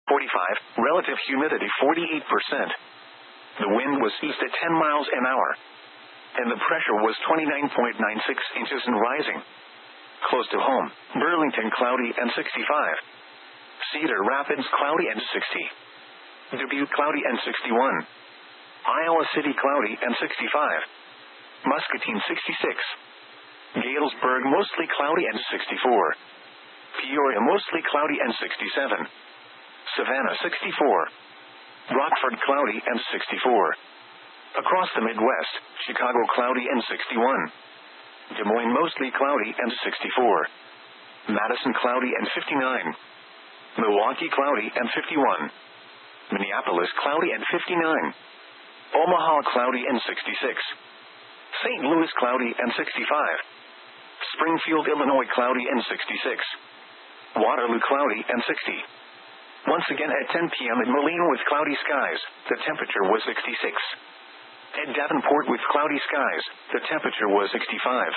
45, relative humidity 48%. The wind was east at 10 miles an hour, and the pressure was 29.96 inches and rising. Close to home, Burlington cloudy and 65. Cedar Rapids cloudy and 60. Dubuque cloudy and 61. Iowa City cloudy and 65. Muscatine 66. Galesburg mostly cloudy and 64. Peoria mostly cloudy and 67. Savannah 64. Rockford cloudy and 64. Across the Midwest, Chicago cloudy and 61. Des Moines mostly cloudy and 64. Madison cloudy and 59. Milwaukee cloudy and 51. Minneapolis cloudy and 59. Omaha cloudy and 66. St. Louis cloudy and 65. Springfield, Illinois cloudy and 66. Waterloo cloudy and 60. Once again at 10 p.m. in Moline with cloudy skies, the temperature was 66. At Davenport with cloudy skies, the temperature was 65.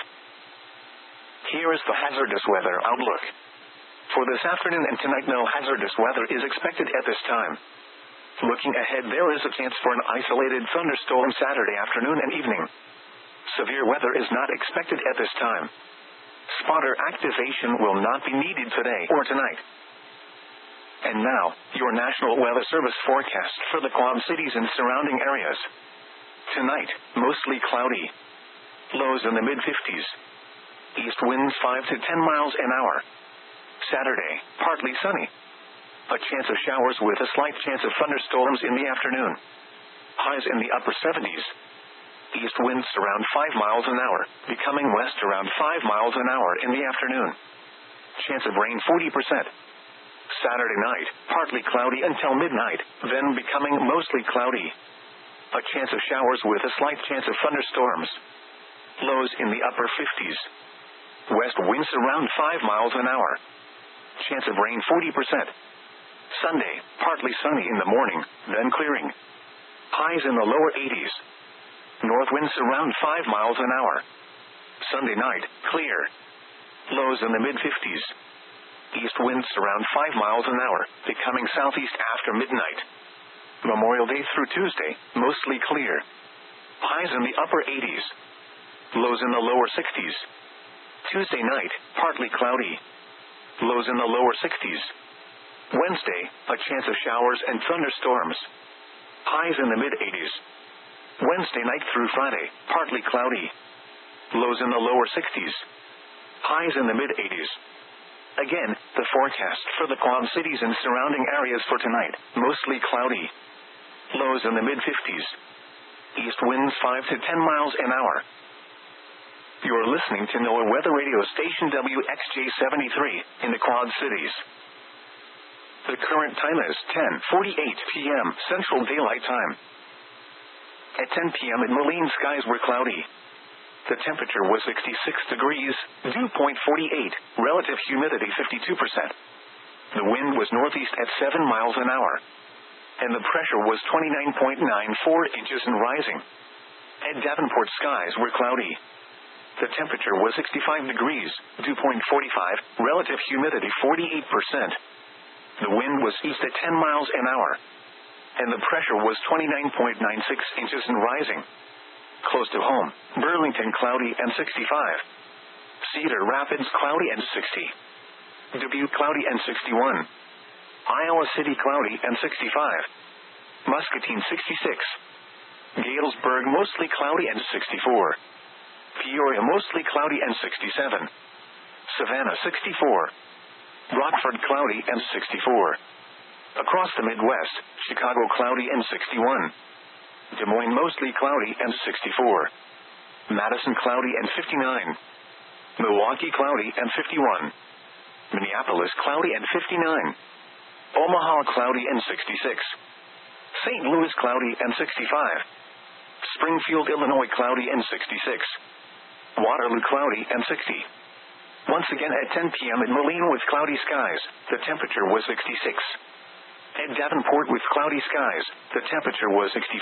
Here is the hazardous weather outlook. For this afternoon and tonight, no hazardous weather is expected at this time. Looking ahead, there is a chance for an isolated thunderstorm Saturday afternoon and evening. Severe weather is not expected at this time. Spotter activation will not be needed today or tonight. And now, your National Weather Service forecast for the Quad Cities and surrounding areas. Tonight, mostly cloudy. Lows in the mid-50s. East winds 5 to 10 miles an hour. Saturday, partly sunny. A chance of showers with a slight chance of thunderstorms in the afternoon. Highs in the upper 70s. East winds around 5 miles an hour, becoming west around 5 miles an hour in the afternoon. Chance of rain 40%. Saturday night, partly cloudy until midnight, then becoming mostly cloudy. A chance of showers with a slight chance of thunderstorms. Lows in the upper 50s. West winds around 5 miles an hour. Chance of rain 40%. Sunday, partly sunny in the morning, then clearing. Highs in the lower 80s. North winds around 5 miles an hour. Sunday night, clear. Lows in the mid-50s. East winds around 5 miles an hour, becoming southeast after midnight. Memorial Day through Tuesday, mostly clear. Highs in the upper 80s. Lows in the lower 60s. Tuesday night, partly cloudy. Lows in the lower 60s. Wednesday, a chance of showers and thunderstorms. Highs in the mid-80s. Wednesday night through Friday, partly cloudy. Lows in the lower 60s. Highs in the mid-80s. Again, the forecast for the Quad Cities and surrounding areas for tonight, mostly cloudy. Lows in the mid-50s. East winds 5 to 10 miles an hour. You're listening to NOAA Weather Radio Station WXJ73 in the Quad Cities. The current time is 10:48 p.m. Central Daylight Time. At 10 p.m. in Moline, skies were cloudy. The temperature was 66 degrees, dew point 48, relative humidity 52%. The wind was northeast at 7 miles an hour. And the pressure was 29.94 inches and rising. At Davenport, skies were cloudy. The temperature was 65 degrees, dew point 45, relative humidity 48%. The wind was east at 10 miles an hour. And the pressure was 29.96 inches and rising. Close to home, Burlington cloudy and 65. Cedar Rapids cloudy and 60. Dubuque cloudy and 61. Iowa City cloudy and 65. Muscatine 66. Galesburg mostly cloudy and 64. Peoria mostly cloudy and 67. Savannah 64. Rockford cloudy and 64. Across the Midwest, Chicago cloudy and 61. Des Moines mostly cloudy and 64. Madison cloudy and 59. Milwaukee cloudy and 51. Minneapolis cloudy and 59. Omaha cloudy and 66. St. Louis cloudy and 65. Springfield, Illinois cloudy and 66. Waterloo cloudy and 60. Once again at 10 p.m. in Moline with cloudy skies, the temperature was 66. At Davenport with cloudy skies, the temperature was 65.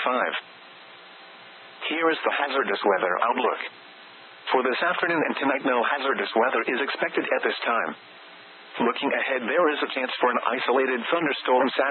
Here is the hazardous weather outlook. For this afternoon and tonight, no hazardous weather is expected at this time. Looking ahead, there is a chance for an isolated thunderstorm Saturday.